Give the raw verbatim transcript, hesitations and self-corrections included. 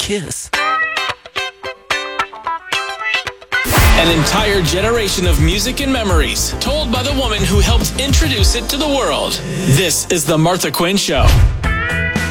kiss. An entire generation of music and memories told by the woman who helped introduce it to the world. This is The Martha Quinn Show.